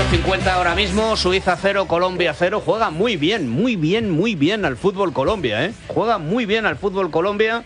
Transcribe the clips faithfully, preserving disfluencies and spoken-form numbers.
cincuenta ahora mismo, Suiza cero, Colombia cero. Juega muy bien, muy bien, muy bien al fútbol Colombia, ¿eh? Juega muy bien al fútbol Colombia.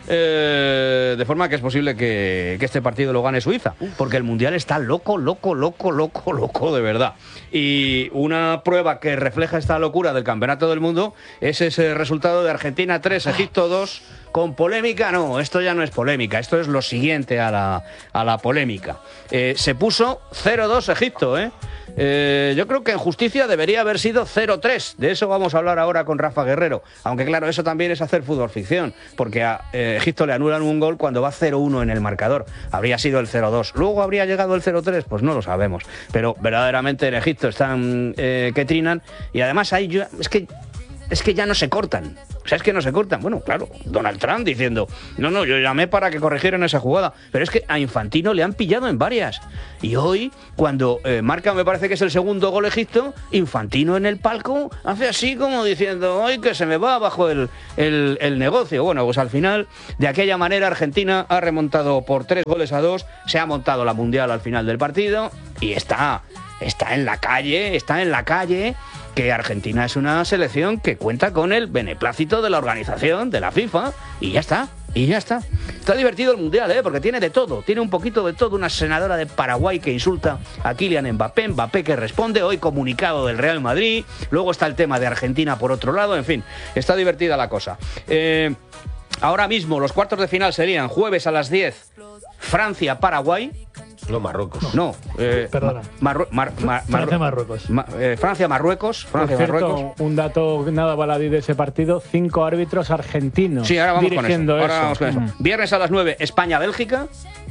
Eh, de forma que es posible que, que este partido lo gane Suiza, porque el Mundial está loco, loco, loco, loco, loco de verdad. Y una prueba que refleja esta locura del Campeonato del Mundo es ese resultado de Argentina tres, Egipto dos, con polémica. No, esto ya no es polémica, esto es lo siguiente a la, a la polémica. Eh, se puso cero dos Egipto, ¿eh? Eh, yo creo que en justicia debería haber sido cero tres. De eso vamos a hablar ahora con Rafa Guerrero. Aunque claro, eso también es hacer fútbol ficción, porque a eh, Egipto le anulan un gol cuando va cero uno en el marcador. Habría sido el cero dos. Luego habría llegado el cero tres, pues no lo sabemos. Pero verdaderamente en Egipto están eh, que trinan. Y además hay, yo, es que es que ya no se cortan. O sea, es que no se cortan. Bueno, claro, Donald Trump diciendo, no, no, yo llamé para que corrigieran esa jugada. Pero es que a Infantino le han pillado en varias. Y hoy, cuando eh, marca, me parece que es el segundo gol Egipto, Infantino en el palco hace así como diciendo, ¡ay, que se me va abajo el, el, el negocio! Bueno, pues al final, de aquella manera, Argentina ha remontado por tres goles a dos, se ha montado la Mundial al final del partido y está, está en la calle, está en la calle... que Argentina es una selección que cuenta con el beneplácito de la organización, de la FIFA, y ya está, y ya está. Está divertido el Mundial, ¿eh? Porque tiene de todo, tiene un poquito de todo. Una senadora de Paraguay que insulta a Kylian Mbappé, Mbappé que responde, hoy comunicado del Real Madrid, luego está el tema de Argentina por otro lado, en fin, está divertida la cosa. Eh, ahora mismo los cuartos de final serían jueves a las diez, Francia-Paraguay. No, Marruecos. No, eh, perdona. Marru Mar Mar Francia-Marruecos. Ma eh, Francia-Marruecos. Francia-Marruecos. Un dato nada baladí de ese partido: cinco árbitros argentinos. Sí, ahora vamos dirigiendo con eso. Ahora eso. vamos con eso. Mm. Viernes a las nueve, España-Bélgica.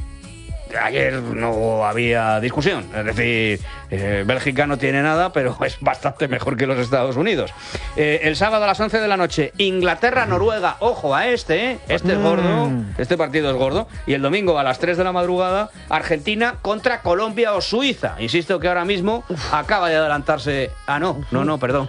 Ayer no había discusión, es decir, eh, Bélgica no tiene nada, pero es bastante mejor que los Estados Unidos. Eh, el sábado a las once de la noche, Inglaterra-Noruega, ojo a este, ¿eh? Este es gordo, este partido es gordo. Y el domingo a las tres de la madrugada, Argentina contra Colombia o Suiza. Insisto que ahora mismo acaba de adelantarse... Ah, no, no, no, perdón.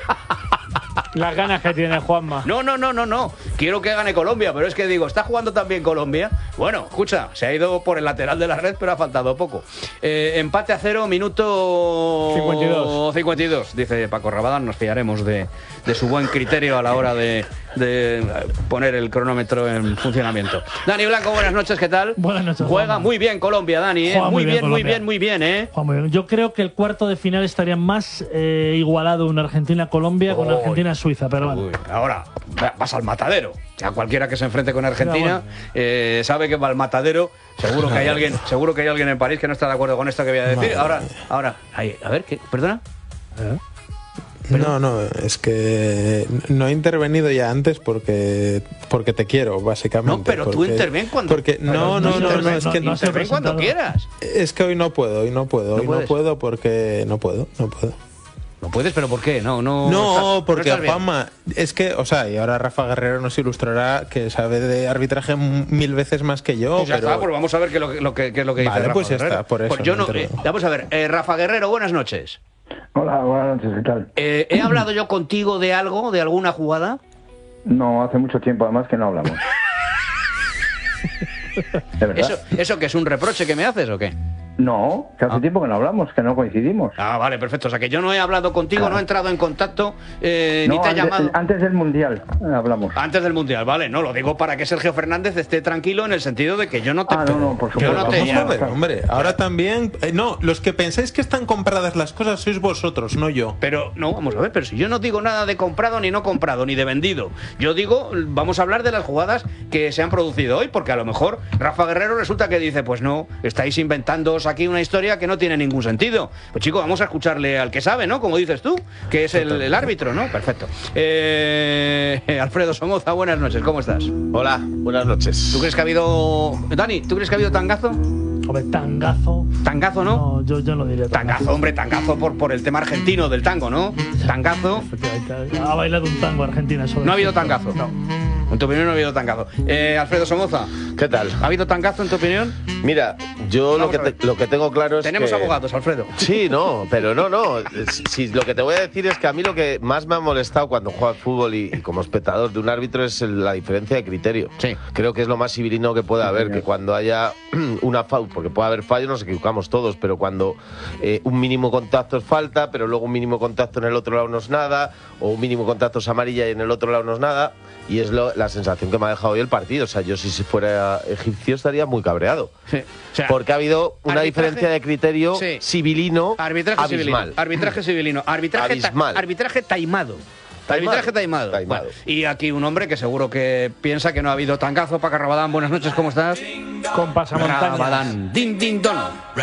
Las ganas que tiene Juanma. No, no, no, no, no. Quiero que gane Colombia, pero es que digo, ¿está jugando también Colombia? Bueno, escucha, se ha ido por el lateral de la red, pero ha faltado poco. Eh, empate a cero, minuto cincuenta y dos. cincuenta y dos, dice Paco Rabadán. Nos fiaremos de, de su buen criterio a la hora de, de poner el cronómetro en funcionamiento. Dani Blanco, buenas noches, ¿qué tal? Buenas noches. Juega Juanma. muy bien Colombia, Dani, ¿eh? Juega Muy muy bien, bien, muy Colombia. bien, muy bien, ¿eh? Juega muy bien. Yo creo que el cuarto de final estaría más eh, igualado en Argentina-Colombia con Uy. Argentina-Suiza, pero bueno. Uy, ahora vas al matadero. Ya cualquiera que se enfrente con Argentina bueno. eh, sabe que va al matadero. Seguro que hay alguien, seguro que hay alguien en París que no está de acuerdo con esto que voy a decir. Madre Ahora, mía. ahora, ahí, a ver, ¿qué? ¿Perdona? ¿Eh? No, no, es que no he intervenido ya antes porque porque te quiero, básicamente. No, pero tú porque- interven cuando Porque pero no, no, tú no, no, interven- es que no, no se interven cuando presentado. quieras. es que hoy no puedo, hoy no puedo, ¿No hoy no puedes? puedo porque no puedo, no puedo. No puedes, pero ¿por qué? No, no. No, estás- porque estás bien. Juanma, es que, o sea, y ahora Rafa Guerrero nos ilustrará que sabe de arbitraje m- mil veces más que yo, Pues ya pero está, pues vamos a ver qué es lo que, lo que, qué es lo que dice Vale, Rafa pues ya Guerrero. está, por eso Pues yo no no, eh, intervengo. vamos a ver, eh, Rafa Guerrero, buenas noches. Hola, buenas noches, ¿qué tal? Eh, ¿He hablado yo contigo de algo, de alguna jugada? No, hace mucho tiempo además que no hablamos. ¿De verdad? ¿Eso, ¿Eso que es un reproche que me haces o qué? No, que hace Ah. tiempo que no hablamos, que no coincidimos. Ah, vale, perfecto. O sea, que yo no he hablado contigo, Claro. no he entrado en contacto, eh, ni No, te he antes, llamado. antes del Mundial eh, hablamos. Antes del Mundial, vale. No, lo digo para que Sergio Fernández esté tranquilo en el sentido de que yo no te... Ah, no, no, por yo supuesto. no te vamos a llamo. ver, hombre, ahora también, eh, no, los que pensáis que están compradas las cosas sois vosotros, no yo. Pero, no, vamos a ver, pero si yo no digo nada de comprado, ni no comprado, ni de vendido. Yo digo, vamos a hablar de las jugadas que se han producido hoy, porque a lo mejor Rafa Guerrero resulta que dice, pues no, estáis inventándoos aquí una historia que no tiene ningún sentido. Pues chico, vamos a escucharle al que sabe, ¿no? Como dices tú, que es el, el árbitro, ¿no? Perfecto. Eh, Alfredo Somoza, buenas noches, ¿cómo estás? Hola, buenas noches. ¿Tú crees que ha habido... Dani, ¿tú crees que ha habido tangazo? Hombre, tangazo. Tangazo, ¿no? No, yo, yo no diría tangazo. Tangazo, hombre, tangazo por, por el tema argentino del tango, ¿no? Tangazo. Efectivamente. Ha bailado un tango Argentina sobre No ha habido todo. tangazo. No. En tu opinión no ha habido tangazo. Eh, Alfredo Somoza. ¿Qué tal? ¿Ha habido tangazo en tu opinión? Mira, yo lo Vamos que, te- lo que tengo claro es Tenemos que... abogados, Alfredo. Sí, no, pero no, no. Sí, lo que te voy a decir es que a mí lo que más me ha molestado cuando juego al fútbol y, y como espectador de un árbitro es el- la diferencia de criterio. Sí. Creo que es lo más civilino que puede haber, que cuando haya una falta, porque puede haber fallos, nos equivocamos todos, pero cuando eh, un mínimo contacto es falta, pero luego un mínimo contacto en el otro lado no es nada, o un mínimo contacto es amarilla y en el otro lado no es nada, y es lo- la sensación que me ha dejado hoy el partido. O sea, yo si fuera egipcio estaría muy cabreado. Sí. O sea, Porque ha habido una arbitraje- diferencia de criterio Sí. civilino Arbitraje abismal. civilino. Arbitraje civilino. Arbitraje, ta- Abismal. arbitraje taimado. Taimado. Arbitraje taimado. Taimado. Bueno, y aquí un hombre que seguro que piensa que no ha habido tangazo. Paca Rabadán, buenas noches, ¿cómo estás? Con pasamontañas. Rabadán, din, din, don.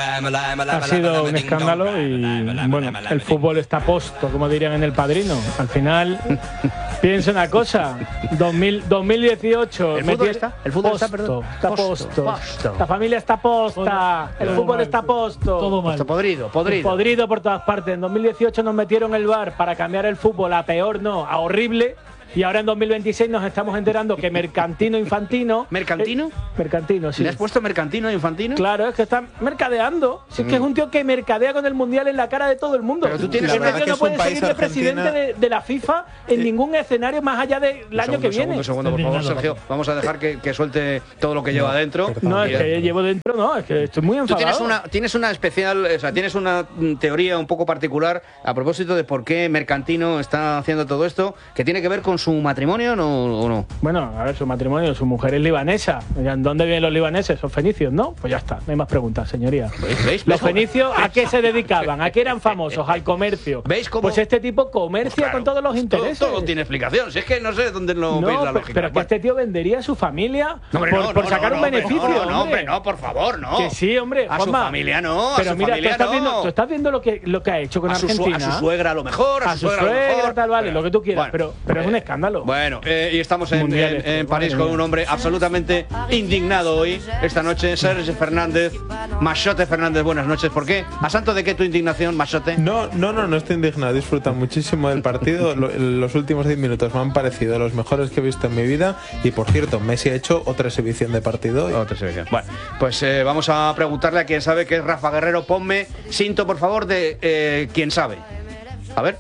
Ha sido un escándalo y bueno, el fútbol está posto, como dirían en El Padrino. Al final, piensa una cosa, dos mil, dos mil dieciocho... ¿El fútbol meti- está? ¿El fútbol está, perdón? Está Posto, posto. posto. La familia está posta. El Todo fútbol mal, está posto. Todo mal. Está podrido, podrido. Podrido por todas partes. En dos mil dieciocho nos metieron el V A R para cambiar el fútbol a peor, no, a horrible. Y ahora en dos mil veintiséis nos estamos enterando que Mercantino Infantino... ¿Mercantino? Eh, mercantino, sí. ¿Le has puesto mercantino e infantino? Claro, es que está mercadeando. Si es que es un tío que mercadea con el mundial en la cara de todo el mundo. Pero tú tienes Este una- tío que no es puede un país seguir de presidente Argentina- de, de la FIFA en ningún escenario más allá del Un año segundo, que un viene. segundo, un segundo, por favor, Indignado, Sergio. Vamos a dejar que, que suelte todo lo que lleva adentro. No, Y- es que llevo dentro, no, es que estoy muy Tú enfadado. tienes una, tienes una especial, o sea, tienes una mm, teoría un poco particular a propósito de por qué Mercantino está haciendo todo esto, que tiene que ver con su matrimonio, ¿no, o no? Bueno, a ver, su matrimonio, su mujer es libanesa. Oigan, ¿dónde viven los libaneses? ¿Son fenicios, no? Pues ya está, no hay más preguntas, señoría. ¿Veis? ¿Veis? Los ¿Veis? fenicios, ¿a qué se dedicaban? ¿A qué eran famosos? Al comercio. ¿Veis cómo? Pues este tipo comercia Claro, con todos los todo- intereses. Todo, tiene explicación. Si es que no sé dónde lo No, veis la pero, lógica. pero que Bueno. este tío vendería a su familia No, hombre, por, no, por no, sacar no, un hombre, beneficio. No, no, hombre, no, por favor, no. Que sí, hombre. A su Juanma. familia no, a Pero su mira, familia tú estás, no. viendo, tú estás viendo lo que, lo que ha hecho con a su, su- Argentina. a su suegra a lo mejor, a, A su suegra, a lo suegra, mejor. tal, vale, lo que tú quieras, Bueno, pero, pero es un escándalo. Bueno, eh, y estamos en, Mundial en- este, en París madre con mía. un hombre absolutamente indignado hoy, esta noche, Sergio Fernández. Machote Fernández, buenas noches. ¿Por qué? ¿A santo de qué tu indignación, Machote? No, no, no, no estoy indignado. Disfruto muchísimo del partido. Lo- los últimos diez minutos me han parecido los mejores que he visto en mi vida. Y por cierto, Messi ha hecho otra exhibición de partido hoy. Otra selección. Bueno, pues eh, vamos a preguntarle a quien sabe que es Rafa Guerrero. Ponme cinto, por favor, de eh, quien sabe. A ver.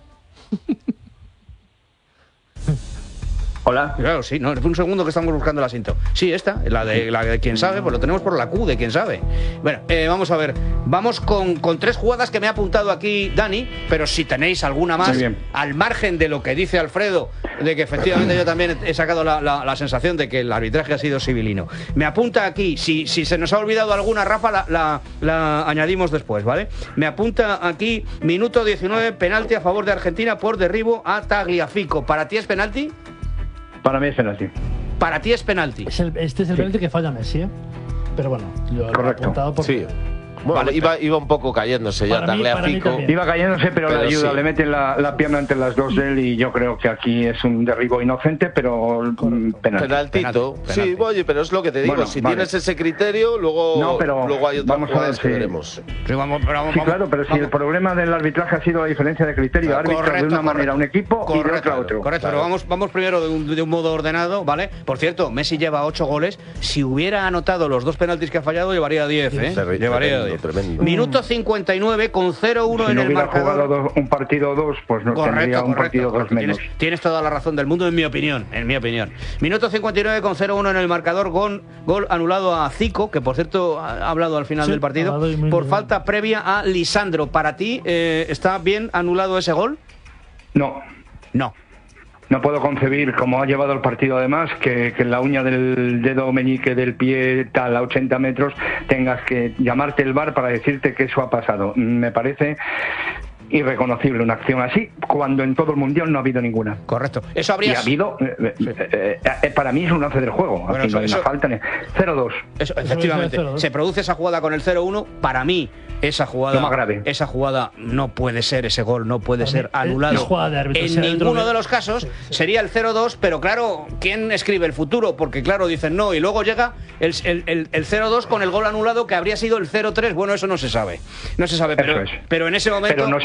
Hola. Claro, sí, no, un segundo que estamos buscando el asiento. Sí, esta, la de, la de quien sabe, pues lo tenemos por la Q de quien sabe. Bueno, eh, vamos a ver. Vamos con, con tres jugadas que me ha apuntado aquí Dani, pero si tenéis alguna más, Muy bien. al margen de lo que dice Alfredo, de que efectivamente yo también he sacado la, la- la sensación de que el arbitraje ha sido civilino. Me apunta aquí, si, si se nos ha olvidado alguna, Rafa, la, la- la añadimos después, ¿vale? Me apunta aquí, minuto diecinueve, penalti a favor de Argentina por derribo a Tagliafico. ¿Para ti es penalti? Para mí es penalti. Para ti es penalti. Es el- este es el penalti que falla Messi, ¿eh? Pero bueno, yo lo he Correcto. apuntado porque... Sí. Bueno, Vale, iba, iba un poco cayéndose ya Para mí- para mí Tagliafico. también. Iba cayéndose, pero, Pero la ayuda, sí. le meten la, la pierna entre las dos de él y yo creo que aquí es un derribo inocente, pero mm, penalti. Penaltito. Penalti, Sí, penalti. oye, pero es lo que te digo. Bueno, si vale. tienes ese criterio, luego, No, pero luego hay otras vamos a ver jugadas que si- veremos. Sí, vamos, pero vamos, Sí, vamos, claro, pero si vamos. el problema del arbitraje ha sido la diferencia de criterio, Ah, árbitro de correcto, una manera correcto. un equipo y de Correcto, otra otro. Correcto, Claro. pero vamos, vamos primero de un, de un modo ordenado, ¿vale? Por cierto, Messi lleva ocho goles. Si hubiera anotado los dos penaltis que ha fallado, llevaría diez, ¿eh? Terri- Llevaría tremendo, diez. tremendo. Minuto cincuenta y nueve con cero uno Si en no el hubiera marcador. jugado dos- un partido o dos, pues no tendría Correcto, un correcto, partido dos correcto. menos. Tienes, tienes toda la razón del mundo, en mi opinión. En mi opinión. Minuto cincuenta y nueve con cero uno en el marcador. Gol, gol anulado a Zico, que por cierto ha hablado al final Sí, del partido, ha dado y muy por bien. falta previa a Lisandro. ¿Para ti eh, está bien anulado ese gol? No, No. no puedo concebir cómo ha llevado el partido además que, que en la uña del dedo meñique del pie tal a ochenta metros tengas que llamarte el V A R para decirte que eso ha pasado. Me parece irreconocible una acción así cuando en todo el mundial no ha habido ninguna. Correcto. Eso Y habría ha habido, eh, eh, eh, eh, para mí es un lance del juego. Bueno, Aquí eso- no hay eso- una falta ni cero dos. Eso, efectivamente, cero dos. se produce esa jugada con el cero uno. Para mí, esa jugada, Lo más grave. esa jugada no puede ser, ese gol no puede Para ser mí, anulado. es jugada de árbitro, en sea dentro ninguno de- de los casos sería el cero dos, pero claro, ¿quién escribe el futuro? Porque claro, dicen no, y luego llega el, el, el, el cero dos con el gol anulado que habría sido el cero tres. Bueno, eso no se sabe. No se sabe, pero, Eso es. pero en ese momento. Pero nos hemos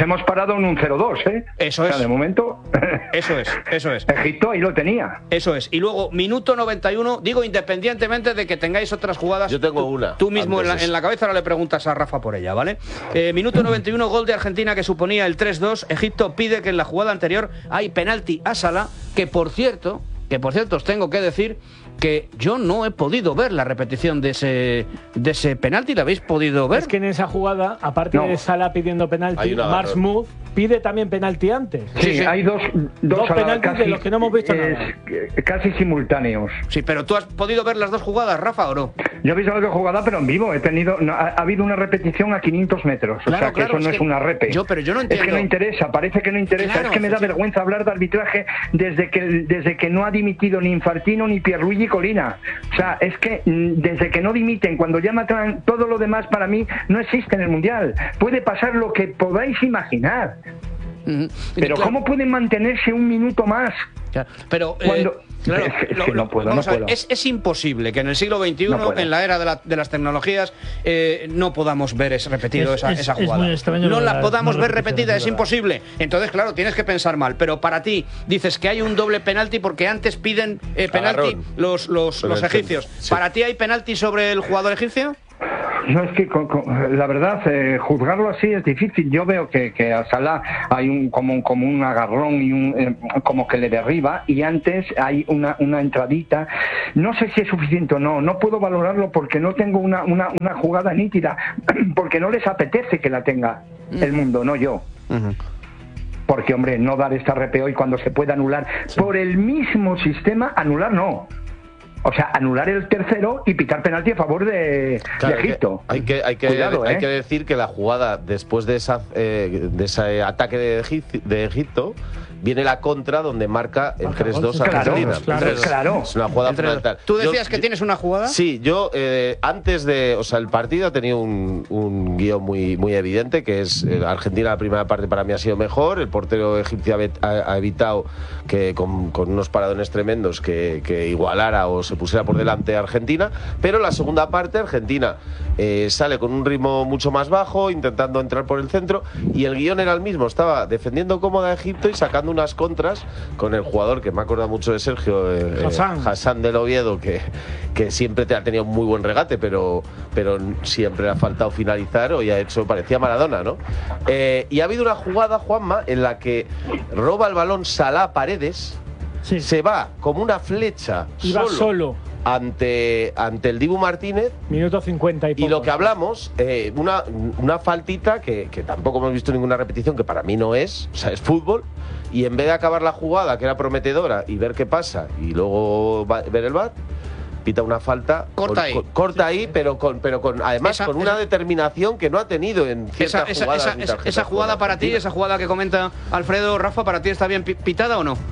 hemos parado en un cero dos, ¿eh? Eso o sea, es. de momento. Eso es, eso es. Egipto ahí lo tenía. Eso es. Y luego, minuto noventa y uno, digo, independientemente de que tengáis otras jugadas. Yo tengo tú, una. Tú mismo en la, de en la cabeza ahora le preguntas a Rafa por ella, ¿vale? Eh, minuto noventa y uno, gol de Argentina que suponía el tres dos. Egipto pide que en la jugada anterior hay penalti a Salah, que por cierto, que por cierto os tengo que decir que yo no he podido ver la repetición de ese de ese penalti. ¿La habéis podido ver? Es que en esa jugada, aparte No. de Salah pidiendo penalti, Mark Smooth pide también penalti antes. Sí, sí, sí. hay dos, dos, dos penaltis casi, de los que no hemos visto es, nada. Casi simultáneos. Sí, pero ¿tú has podido ver las dos jugadas, Rafa, o no? Yo he visto la jugada, pero en vivo. He tenido, no, ha, ha habido una repetición a quinientos metros. Claro, o sea, que claro, eso no es es que una repe. Yo, pero yo no entiendo. Es que no interesa, parece que no interesa. Claro, es que me da vergüenza hablar de arbitraje desde que, desde que no ha dimitido ni Infantino ni Pierluigi Colina. O sea, es que desde que no dimiten, cuando ya matan, todo lo demás para mí no existe en el Mundial. Puede pasar lo que podáis imaginar. Uh-huh. Pero claro, ¿cómo pueden mantenerse un minuto más? Claro, pero cuando... eh, claro, es, es lo, que no puedo, vamos no a ver, puedo. Es, es imposible que en el siglo veintiuno, no en la era de, la, de las tecnologías, eh, no podamos ver es, repetido es, esa, es, esa jugada. Es muy no la verdad, podamos no ver repetida, es imposible. Entonces, claro, tienes que pensar mal. Pero para ti, dices que hay un doble penalti porque antes piden eh, penalti los, los, los egipcios. Sí. ¿Para ti hay penalti sobre el jugador egipcio? No, es que con, con, la verdad, eh, juzgarlo así es difícil. Yo veo que, que a Salah hay un como, como un agarrón y un eh, como que le derriba, y antes hay una, una entradita. No sé si es suficiente o no, no puedo valorarlo porque no tengo una, una, una jugada nítida, porque no les apetece que la tenga el mundo, no yo. Uh-huh. Porque, hombre, no dar esta R P O y cuando se pueda anular sí. por el mismo sistema, anular no. O sea, anular el tercero y pitar penalti a favor de, claro, de Egipto. Hay que, hay, que, Cuidado, hay ¿eh? que decir que la jugada después de, esa, eh, de ese ataque de, Egip- de Egipto viene la contra donde marca el tres dos a Argentina. Claro, claro, Entonces, claro. Es una jugada fundamental. ¿Tú decías yo, que tienes una jugada? Sí, yo eh, antes de... O sea, el partido ha tenido un, un guión muy, muy evidente, que es eh, Argentina, la primera parte para mí ha sido mejor, el portero egipcio ha, ha evitado que con, con unos paradones tremendos que, que igualara o se pusiera por delante a Argentina, pero la segunda parte Argentina eh, sale con un ritmo mucho más bajo, intentando entrar por el centro, y el guión era el mismo, estaba defendiendo cómoda a Egipto y sacando unas contras con el jugador que me ha acordado mucho de Sergio, eh, Hassan. Hassan del Oviedo, que, que siempre te ha tenido muy buen regate, pero, pero siempre le ha faltado finalizar, hoy ha hecho, parecía Maradona, ¿no? Eh, y ha habido una jugada, Juanma, en la que roba el balón Salah Paredes, sí. se va como una flecha Iba solo, solo. Ante, ante el Dibu Martínez. Minuto cincuenta y poco. Y lo que hablamos, eh, una, una faltita que, que tampoco hemos visto ninguna repetición, que para mí no es, o sea, es fútbol, y en vez de acabar la jugada, que era prometedora, y ver qué pasa, y luego va, ver el V A R, pita una falta. Corta con, ahí. Con, corta ahí, pero con, pero con además esa, con una esa, determinación que no ha tenido en ciertas esa, jugadas. Esa, esa, esa jugada para ti, esa jugada que comenta Alfredo, Rafa, ¿para ti está bien pitada o no?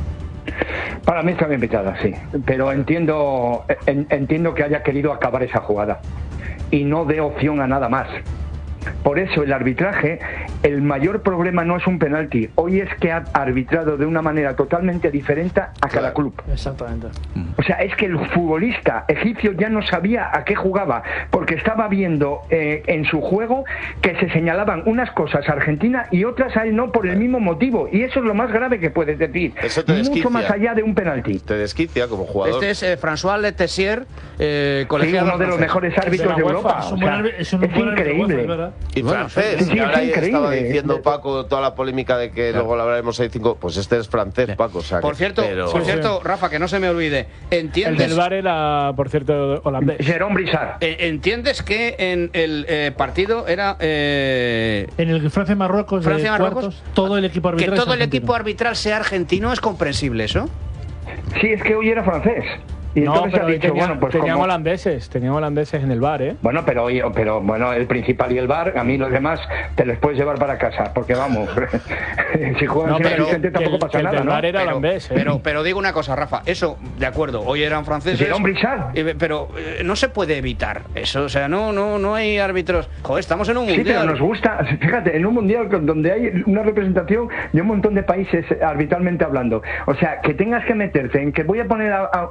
Para mí está bien pitada, sí. Pero entiendo, en, entiendo que haya querido acabar esa jugada y no dé opción a nada más. Por eso el arbitraje, el mayor problema no es un penalti. Hoy es que ha arbitrado de una manera totalmente diferente a cada claro. club. Exactamente. O sea, es que el futbolista egipcio ya no sabía a qué jugaba, porque estaba viendo eh, en su juego que se señalaban unas cosas a Argentina y otras a él no por el mismo motivo. Y eso es lo más grave que puedes decir. Eso te desquicia. Mucho más allá de un penalti. Te desquicia como jugador. Este es eh, François Letessier, eh, colegiado. Sí, uno de los mejores árbitros de, de Europa. Es, o sea, es, un es increíble. Y bueno, francés, sí, y ahora es estaba diciendo Paco toda la polémica de que claro. luego la hablaremos ahí cinco, pues este es francés, Paco. O sea, por cierto, pero... por cierto, Rafa, que no se me olvide, ¿entiendes? El del V A R era, por cierto, holandés. Jérôme Brissard. ¿Entiendes que en el eh, partido era eh... en el Francia-Marruecos, Francia Marruecos, todo el equipo arbitral que todo el equipo arbitral sea argentino? ¿Es comprensible eso? Sí, es que hoy era francés. Y no, entonces pero ha dicho, tenía, bueno, pues tenían como... holandeses, tenían holandeses en el V A R, ¿eh? Bueno, pero pero bueno, el principal y el V A R, a mí los demás te los puedes llevar para casa, porque vamos, si juegan no, sin pero asistente tampoco el, pasa el nada, del ¿no? V A R era pero, holandés, ¿eh? pero, pero digo una cosa, Rafa, eso, de acuerdo, hoy eran franceses. Jérôme Brissard. Eh, pero eh, no se puede evitar eso, o sea, no, no, no hay árbitros. Joder, estamos en un mundial. Sí, pero nos gusta, fíjate, en un mundial donde hay una representación de un montón de países arbitralmente hablando. O sea, que tengas que meterte en que voy a poner a, a unos franceses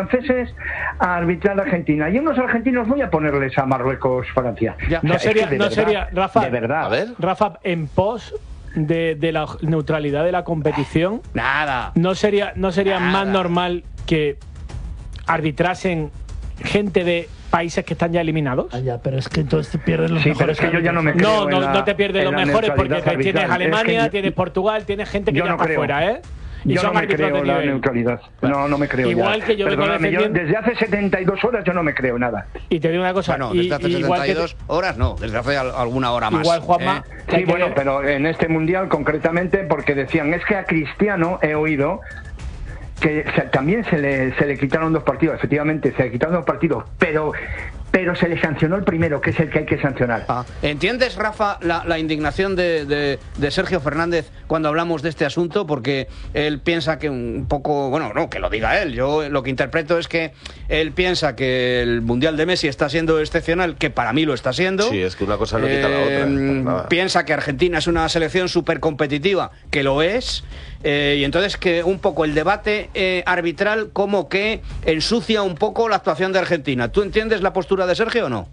franceses a arbitrar a Argentina y unos argentinos voy a ponerles a Marruecos, Francia. Ya. No, o sea, sería, es que no verdad, sería, Rafa, de verdad. A ver. Rafa, en pos de, de la neutralidad de la competición, nada. No sería, no sería nada. más normal que arbitrasen gente de países que están ya eliminados. Ah, ya, pero es que entonces te pierdes los sí, mejores. Pero es que yo ya no me creo No, no, la, no te pierdes los mejores porque arbitral. tienes Alemania, es que tienes Portugal, tienes gente que ya no está creo. fuera, ¿eh? Y yo son no me árbitros creo de la nivel. neutralidad. No, no me creo. Igual ya. que yo vengo Perdóname, yo defendiendo. desde hace setenta y dos horas yo no me creo nada. Y te digo una cosa. Bueno, y, desde hace y igual setenta y dos que te... horas no, desde hace alguna hora más. Igual, Juanma. ¿eh? Que Sí, bueno, que... pero en este mundial concretamente porque decían, es que a Cristiano he oído que se, también se le, se le quitaron dos partidos, efectivamente, se le quitaron dos partidos, pero pero se le sancionó el primero, que es el que hay que sancionar. Ah, ¿entiendes, Rafa, la, la indignación de, de, de Sergio Fernández cuando hablamos de este asunto? Porque él piensa que un poco, bueno, no, que lo diga él, yo lo que interpreto es que él piensa que el Mundial de Messi está siendo excepcional, que para mí lo está siendo. Sí, es que una cosa no quita la otra. Eh, nada. Piensa que Argentina es una selección súper competitiva, que lo es. Eh, y entonces que un poco el debate eh, arbitral como que ensucia un poco la actuación de Argentina. ¿Tú entiendes la postura de Sergio o no?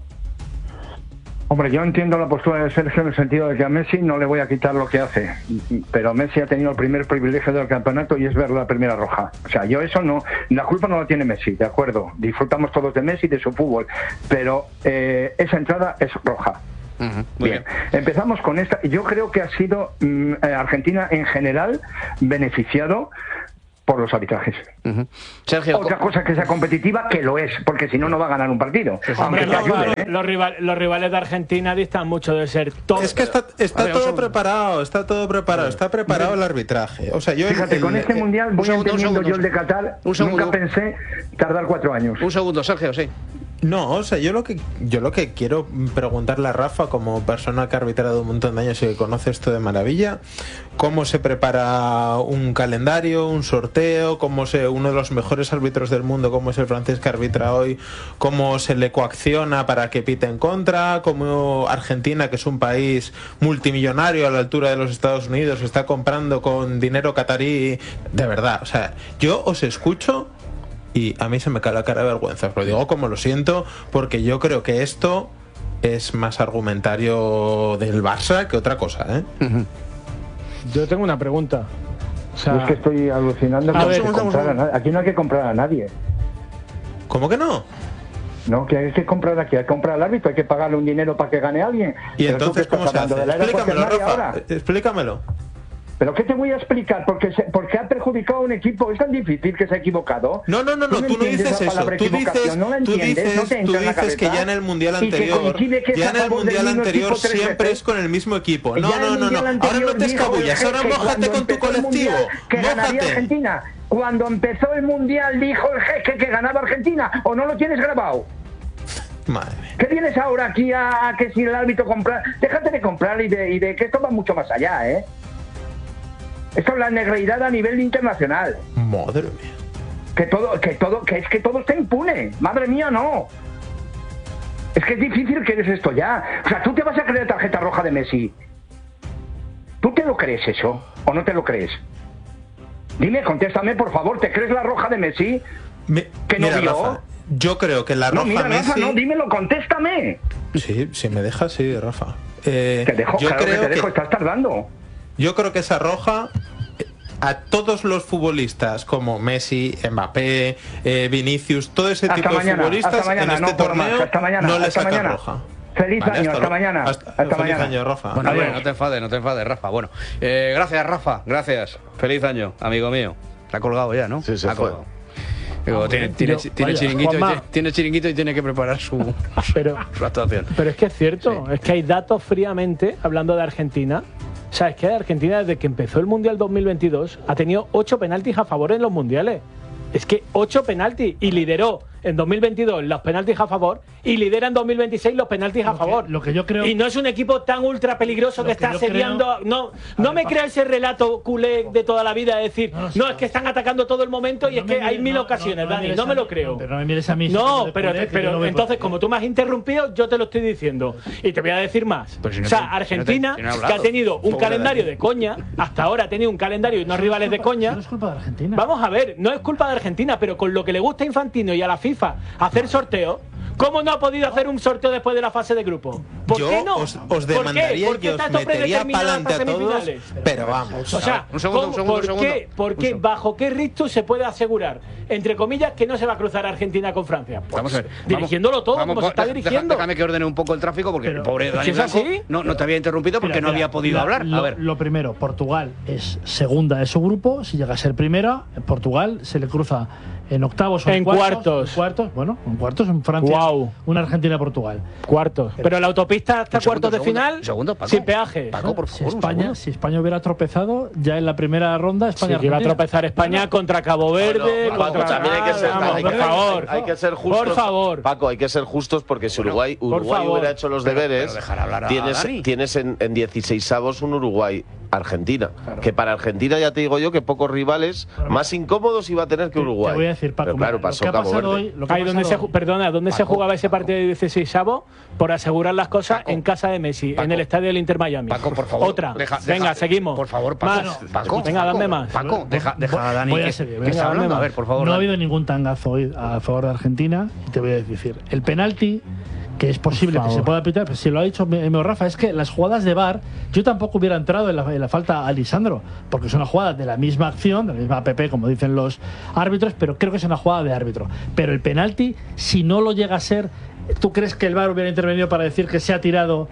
Hombre, yo entiendo la postura de Sergio en el sentido de que a Messi no le voy a quitar lo que hace, pero Messi ha tenido el primer privilegio del campeonato y es ver la primera roja. O sea, yo eso no, la culpa no la tiene Messi, de acuerdo, disfrutamos todos de Messi y de su fútbol, pero eh, esa entrada es roja. Uh-huh, bien. bien, empezamos con esta. Yo creo que ha sido mm, Argentina en general beneficiado por los arbitrajes. Uh-huh. Sergio, otra cosa que sea competitiva, que lo es, porque si no, no va a ganar un partido. Hombre, no, ayuden, ¿eh? los, rival, los rivales de Argentina distan mucho de ser top. Es que está, está todo preparado, está todo preparado, está preparado el arbitraje. O sea, yo Fíjate, el, con el, este mundial voy segundo, entendiendo segundo, yo el de Qatar, nunca pensé tardar cuatro años. Un segundo, Sergio, sí. No, o sea, yo lo que yo lo que quiero preguntarle a Rafa, como persona que ha arbitrado un montón de años y que conoce esto de maravilla, cómo se prepara un calendario, un sorteo, cómo se uno de los mejores árbitros del mundo, como es el francés que arbitra hoy, cómo se le coacciona para que pite en contra, cómo Argentina, que es un país multimillonario a la altura de los Estados Unidos, está comprando con dinero catarí, de verdad, o sea, yo os escucho y a mí se me cae la cara de vergüenza. Os lo digo como lo siento, porque yo creo que esto es más argumentario del Barça que otra cosa, ¿eh? Uh-huh. Yo tengo una pregunta. O sea, Yo es que estoy alucinando que a no ver, hay que comprar a nadie. Aquí no hay que comprar a nadie. ¿Cómo que no? No, que hay que comprar aquí, hay que comprar al árbitro, hay que pagarle un dinero para que gane alguien. ¿Y entonces cómo se hace? Explícamelo, Rafa, ahora? explícamelo. ¿Pero qué te voy a explicar? Porque, se, porque ha perjudicado a un equipo. ¿Es tan difícil que se ha equivocado? No, no, no, no, tú no dices eso. Tú dices, no tú dices, no tú dices que ya en el Mundial anterior, ya en el Mundial anterior siempre es con el mismo equipo. No, no, no, no. Ahora no te escabullas, ahora mójate con tu colectivo. Que ganaría Argentina. Cuando empezó el Mundial dijo el jeque que ganaba Argentina. ¿O no lo tienes grabado? Madre mía. ¿Qué vienes ahora aquí a, a que si el árbitro compra? Déjate de comprar y de, y de que esto va mucho más allá, ¿eh? Esto es la negreidad a nivel internacional. Madre mía. Que todo, que todo, que es que todo está impune. Madre mía, no. Es que es difícil que eres esto ya. O sea, tú te vas a creer tarjeta roja de Messi. ¿Tú te lo crees eso? ¿O no te lo crees? Dime, contéstame, por favor. ¿Te crees la roja de Messi? Me, que no mira, vio. Rafa, yo creo que la roja no, mira, Messi... Rafa, no, dímelo, contéstame. Sí, si me dejas, sí, Rafa. Eh, te dejo, yo claro creo que te dejo, que... estás tardando. Yo creo que esa roja a todos los futbolistas como Messi, Mbappé, eh, Vinicius, todo ese hasta tipo mañana, de futbolistas mañana, en este no, torneo hasta mañana, no les hasta sacan mañana. roja. Feliz Vale, año, hasta, hasta mañana. Hasta, hasta feliz mañana. año, Rafa. Bueno, bueno, no te enfades, no te enfades, Rafa. Bueno, eh, gracias, Rafa, gracias. Feliz año, amigo mío. Se ha colgado ya, ¿no? Sí, se ha fue. colgado. Digo, Ah, tiene, bueno, tiene, yo, tiene, vaya, chiringuito y, Juanma. tiene chiringuito y tiene que preparar su, pero, su actuación. Pero es que es cierto, sí. Es que hay datos fríamente, hablando de Argentina. O sea, es que Argentina, desde que empezó el Mundial dos mil veintidós, ha tenido ocho penaltis a favor en los mundiales. Es que ocho penaltis y lideró en dos mil veintidós los penaltis a favor y lidera en dos mil veintiséis los penaltis a Lo favor. que, lo que yo creo. Y no es un equipo tan ultra peligroso que, que está asediando. Creo, no no me crea ese relato culé de toda la vida de decir, no, no, sí, no, es que están atacando todo el momento y no es que mires, hay mil no, ocasiones, no, no, Dani, no me lo creo. No, pero no me mires a mí. No, pero, culé, pero no entonces, como tú me has interrumpido, yo te lo estoy diciendo. Y te voy a decir más. Si no o sea, te, Argentina, si no te, si no que ha tenido un calendario de coña, hasta ahora ha tenido un calendario y no rivales de coña. No es culpa de Argentina. Vamos a ver, no es culpa de Argentina, pero con lo que le gusta a Infantino y a la FIFA hacer sorteos, ¿cómo no ha podido hacer un sorteo después de la fase de grupo? ¿Por yo qué no? Os, os demandaría ¿Por qué? ¿Por qué y os metería para adelante a todos, pero vamos. O sea, un segundo, un segundo, ¿por, un qué, segundo. ¿por qué, bajo qué rictus se puede asegurar, entre comillas, que no se va a cruzar Argentina con Francia? Pues, vamos a ver. Dirigiéndolo todo vamos, como vamos, se está dirigiendo. Déjame que ordene un poco el tráfico porque pero, el pobre Dani ¿es Blanco así? no, no te había interrumpido porque mira, no había podido mira, hablar. Lo, a ver. lo primero, Portugal es segunda de su grupo. Si llega a ser primera, Portugal se le cruza en octavos o en, en cuartos, cuartos. En cuartos, bueno, en cuartos en Francia. Wow. Una Argentina-Portugal. Cuartos. Pero, pero la autopista hasta cuartos de segundo, final segundo, Paco, sin peaje. Paco, por favor, si España, si España hubiera tropezado ya en la primera ronda, España sí, iba a tropezar España bueno, contra Cabo Verde. Bueno, contra Paco, también hay que ser, vamos, hay, por que, favor, hay que ser justos. Por favor. Paco, hay que ser justos porque si Uruguay, bueno, Uruguay hubiera hecho los pero, deberes, pero dejar hablar a tienes, Dani. tienes en, en dieciseisavos un Uruguay Argentina, claro. Que para Argentina ya te digo yo que pocos rivales pero, más incómodos iba a tener que Uruguay. Te voy a decir, Paco, pero claro, mira, pasó Cabo Verde. Hoy, lo que Ahí donde se, hoy, perdona, ¿dónde Paco, se jugaba ese Paco. partido de dieciseisavo? Por asegurar las cosas Paco, en casa de Messi, Paco, en el estadio del Inter Miami. Paco, por favor. Otra. Deja, venga, deja, seguimos. Por favor, Paco. Más. Paco, venga, Paco, dame más. Paco, deja, deja a Dani. Voy a que, seguir, que está hablando. A ver, por favor. No Dani. ha habido ningún tangazo hoy a favor de Argentina. Y te voy a decir, el penalti que es posible que se pueda pitar, pues si lo ha dicho mi amigo Rafa, es que las jugadas de V A R, yo tampoco hubiera entrado en la, en la falta a Lisandro, porque es una jugada de la misma acción, de la misma A P P, como dicen los árbitros, pero creo que es una jugada de árbitro. Pero el penalti, si no lo llega a ser, ¿tú crees que el V A R hubiera intervenido para decir que se ha tirado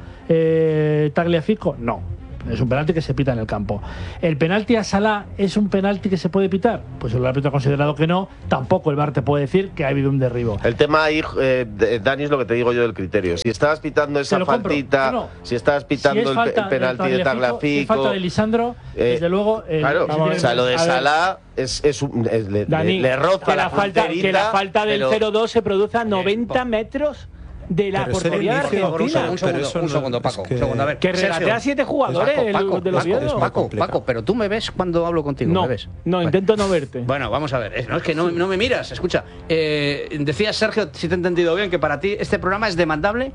eh, Tagliafico? No. Es un penalti que se pita en el campo. ¿El penalti a Salah es un penalti que se puede pitar? Pues el árbitro ha considerado que no. Tampoco el V A R te puede decir que ha habido un derribo. El tema ahí, eh, Dani, es lo que te digo yo del criterio. Si estabas pitando esa faltita, no, no. si estabas pitando si el, el penalti de Tagliafico, si es falta de Lisandro, eh, desde luego. Eh, claro, o sea, lo de Salah es, es, un, es le, Dani, le, le roza que la, la falta, que la falta del cero dos se produce a noventa metros de la pero portería de Argentina. Un segundo, un segundo, un segundo, Paco. que... Un segundo, a ver. Que regatea a siete jugadores Paco, Paco, de los Paco, Paco, Paco, pero tú me ves cuando hablo contigo. No, ¿me ves? no, bueno. intento no verte. Bueno, vamos a ver. No, es que no, no me miras. Escucha, eh, decías, Sergio, si te he entendido bien, que para ti este programa es demandable.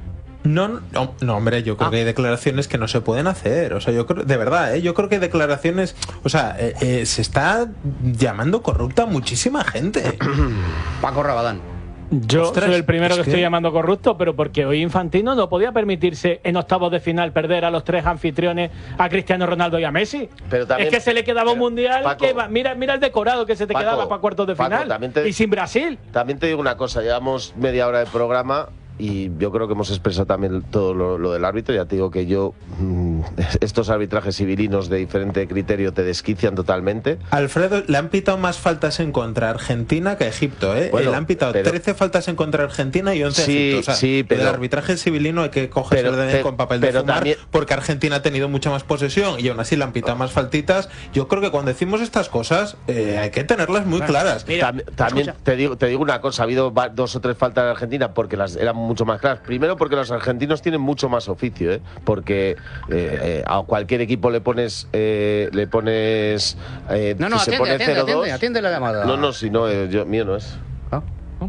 No, no, no, hombre, yo creo ah. que hay declaraciones que no se pueden hacer. O sea, yo creo, de verdad, ¿eh? yo creo que hay declaraciones. O sea, eh, eh, se está llamando corrupta a muchísima gente. Paco Rabadán. Yo Ostras, soy el primero que, que estoy llamando corrupto, pero porque hoy Infantino no podía permitirse en octavos de final perder a los tres anfitriones, a Cristiano Ronaldo y a Messi. Pero también, es que se le quedaba un mundial Paco, que va, mira, mira el decorado que se te Paco, quedaba para cuartos de Paco, final te, y sin Brasil. También te digo una cosa, llevamos media hora de programa y yo creo que hemos expresado también todo lo, lo del árbitro. Ya te digo que yo mmm, estos arbitrajes civilinos de diferente criterio te desquician totalmente. Alfredo, le han pitado más faltas en contra Argentina que a Egipto, ¿eh? Bueno, le han pitado pero, trece faltas en contra Argentina y once sí, a Egipto. O sea, sí, pero, el arbitraje civilino hay que cogerse de con papel de fumar también, porque Argentina ha tenido mucha más posesión y aún así le han pitado más faltitas. Yo creo que cuando decimos estas cosas eh, hay que tenerlas muy claras. Mira, Tam, también te digo, te digo una cosa, ha habido dos o tres faltas en Argentina porque las eran mucho más claras. Primero porque los argentinos tienen mucho más oficio, ¿eh? Porque eh, eh, a cualquier equipo le pones eh, le pones eh, no, no, se atiende, pone atiende, cero dos. atiende, atiende la llamada. No, no, si no, eh, yo, mío no es. ¿Ah? ¿No?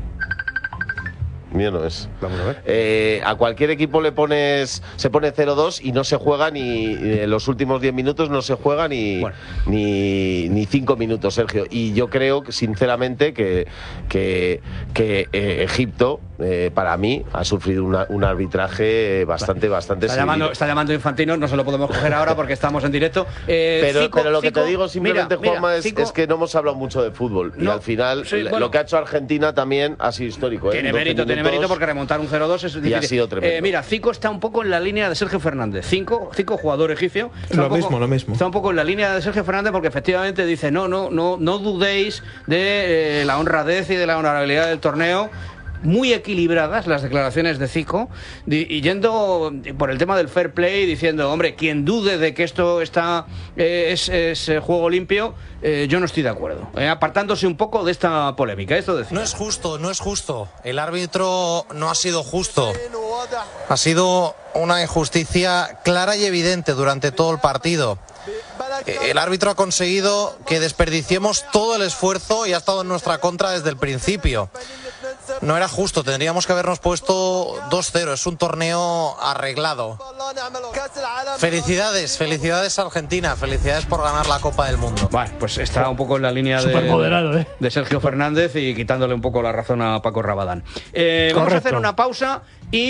Mío no es. Vamos a ver. Eh, a cualquier equipo le pones se pone cero dos y no se juega ni en los últimos diez minutos no se juega ni bueno. ni ni cinco minutos, Sergio. Y yo creo que sinceramente que que, que eh, Egipto eh, para mí ha sufrido una, un arbitraje bastante bueno, bastante está llamando, está llamando Infantino, no se lo podemos coger ahora porque estamos en directo. Eh, pero, Zico, pero lo que Zico, te digo simplemente, mira, Juanma, mira, es, Zico, es que no hemos hablado mucho de fútbol no, y al final sí, bueno, lo que ha hecho Argentina también ha sido histórico. Tiene ¿eh? mérito, tiene mérito porque remontar un cero dos es difícil. Y ha sido tremendo. Eh, mira, Zico está un poco en la línea de Sergio Fernández. Zico, Zico jugador egipcio. Lo poco, mismo, lo mismo. Está un poco en la línea de Sergio Fernández porque efectivamente dice no, no, no, no dudéis de eh, la honradez y de la honorabilidad del torneo. muy equilibradas las declaraciones de Zico, y yendo por el tema del fair play, diciendo, hombre, quien dude de que esto está eh, es, es eh, juego limpio, eh, yo no estoy de acuerdo. Eh, apartándose un poco de esta polémica. Esto decía. No es justo, no es justo. El árbitro no ha sido justo. Ha sido una injusticia clara y evidente durante todo el partido. El árbitro ha conseguido que desperdiciemos todo el esfuerzo y ha estado en nuestra contra desde el principio. No era justo, tendríamos que habernos puesto dos cero, es un torneo arreglado. Felicidades, felicidades a Argentina, felicidades por ganar la Copa del Mundo. Bueno, pues está un poco en la línea de, ¿eh? de Sergio Fernández y quitándole un poco la razón a Paco Rabadán. Eh, vamos a hacer una pausa